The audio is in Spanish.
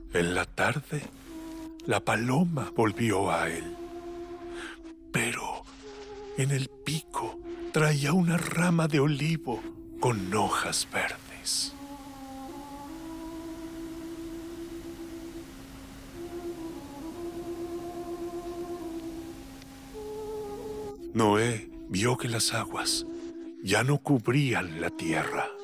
En la tarde, la paloma volvió a él, pero en el pico traía una rama de olivo con hojas verdes. Noé vio que las aguas ya no cubrían la tierra.